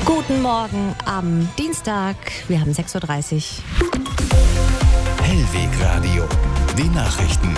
Guten Morgen am Dienstag. Wir haben 6.30 Uhr. Hellweg Radio. Die Nachrichten.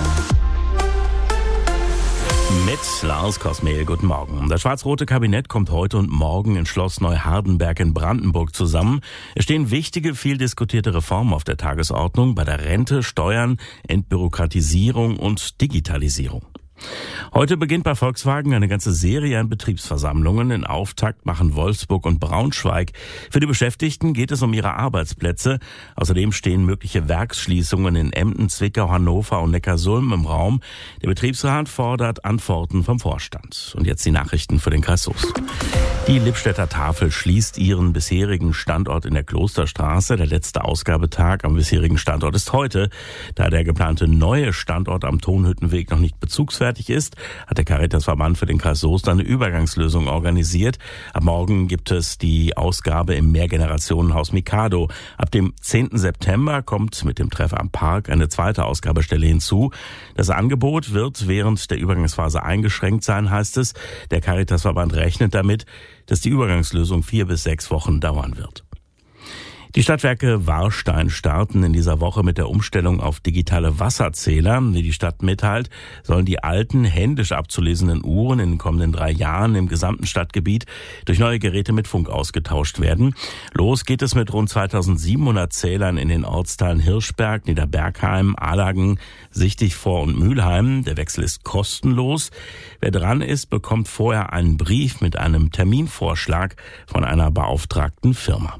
Mit Lars Kosmehl, guten Morgen. Das schwarz-rote Kabinett kommt heute und morgen in Schloss Neuhardenberg in Brandenburg zusammen. Es stehen wichtige, viel diskutierte Reformen auf der Tagesordnung bei der Rente, Steuern, Entbürokratisierung und Digitalisierung. Heute beginnt bei Volkswagen eine ganze Serie an Betriebsversammlungen. Den Auftakt machen Wolfsburg und Braunschweig. Für die Beschäftigten geht es um ihre Arbeitsplätze. Außerdem stehen mögliche Werksschließungen in Emden, Zwickau, Hannover und Neckarsulm im Raum. Der Betriebsrat fordert Antworten vom Vorstand. Und jetzt die Nachrichten für den Kreis Soest. Die Lippstädter Tafel schließt ihren bisherigen Standort in der Klosterstraße. Der letzte Ausgabetag am bisherigen Standort ist heute. Da der geplante neue Standort am Tonhüttenweg noch nicht bezugsfertig ist, hat der Caritasverband für den Kreis Soest eine Übergangslösung organisiert. Ab morgen gibt es die Ausgabe im Mehrgenerationenhaus Mikado. Ab dem 10. September kommt mit dem Treff am Park eine zweite Ausgabestelle hinzu. Das Angebot wird während der Übergangsphase eingeschränkt sein, heißt es. Der Caritasverband rechnet damit, dass die Übergangslösung 4 bis 6 Wochen dauern wird. Die Stadtwerke Warstein starten in dieser Woche mit der Umstellung auf digitale Wasserzähler. Wie die Stadt mitteilt, sollen die alten, händisch abzulesenden Uhren in den kommenden 3 Jahren im gesamten Stadtgebiet durch neue Geräte mit Funk ausgetauscht werden. Los geht es mit rund 2700 Zählern in den Ortsteilen Hirschberg, Niederbergheim, Ahlagen, Sichtigvor und Mülheim. Der Wechsel ist kostenlos. Wer dran ist, bekommt vorher einen Brief mit einem Terminvorschlag von einer beauftragten Firma.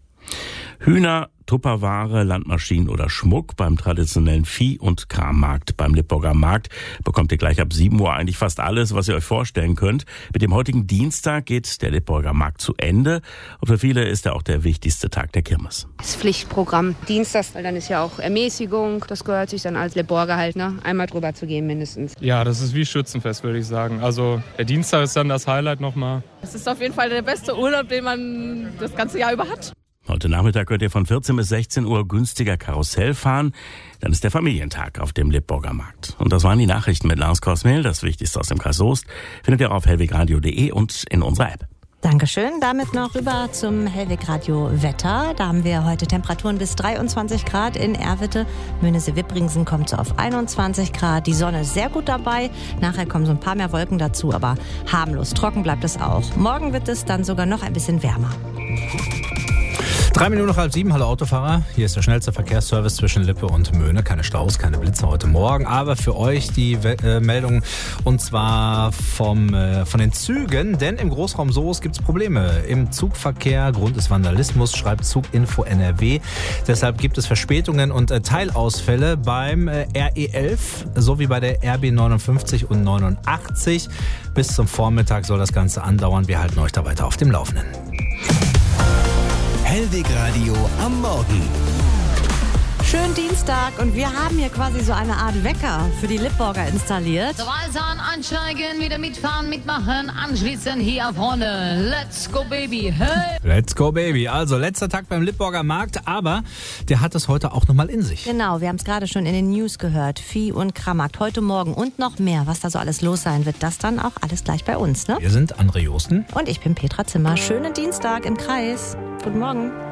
Hühner, Tupperware, Landmaschinen oder Schmuck beim traditionellen Vieh- und Krammarkt. Beim Lippburger Markt bekommt ihr gleich ab 7 Uhr eigentlich fast alles, was ihr euch vorstellen könnt. Mit dem heutigen Dienstag geht der Lippburger Markt zu Ende. Und für viele ist er auch der wichtigste Tag der Kirmes. Das Pflichtprogramm Dienstags, weil dann ist ja auch Ermäßigung. Das gehört sich dann als Lippburger halt, ne? Einmal drüber zu gehen mindestens. Ja, das ist wie Schützenfest, würde ich sagen. Also der Dienstag ist dann das Highlight nochmal. Es ist auf jeden Fall der beste Urlaub, den man das ganze Jahr über hat. Heute Nachmittag könnt ihr von 14 bis 16 Uhr günstiger Karussell fahren. Dann ist der Familientag auf dem Lippburger Markt. Und das waren die Nachrichten mit Lars Kosmehl. Das Wichtigste aus dem Kreis Soest findet ihr auf hellwegradio.de und in unserer App. Dankeschön. Damit noch rüber zum Hellweg Radio Wetter. Da haben wir heute Temperaturen bis 23 Grad in Erwitte. Möhnesee-Wippringsen kommt so auf 21 Grad. Die Sonne ist sehr gut dabei. Nachher kommen so ein paar mehr Wolken dazu, aber harmlos trocken bleibt es auch. Morgen wird es dann sogar noch ein bisschen wärmer. 3 Minuten nach 6:30, hallo Autofahrer. Hier ist der schnellste Verkehrsservice zwischen Lippe und Möhne. Keine Staus, keine Blitze heute Morgen. Aber für euch die Meldung, und zwar von den Zügen. Denn im Großraum Soest gibt es Probleme im Zugverkehr. Grund ist Vandalismus, schreibt Zuginfo NRW. Deshalb gibt es Verspätungen und Teilausfälle beim RE11 sowie bei der RB 59 und 89. Bis zum Vormittag soll das Ganze andauern. Wir halten euch da weiter auf dem Laufenden. Hellweg Radio am Morgen. Schönen Dienstag und wir haben hier quasi so eine Art Wecker für die Lippburger installiert. Reisern ansteigen, wieder mitfahren, mitmachen, anschließend hier vorne. Let's go, Baby. Hey! Let's go, Baby. Also, letzter Tag beim Lippburger Markt, aber der hat es heute auch nochmal in sich. Genau, wir haben es gerade schon in den News gehört. Vieh- und Krammarkt heute Morgen und noch mehr. Was da so alles los sein wird, das dann auch alles gleich bei uns, ne? Wir sind André Josten. Und ich bin Petra Zimmer. Schönen Dienstag im Kreis. Guten Morgen.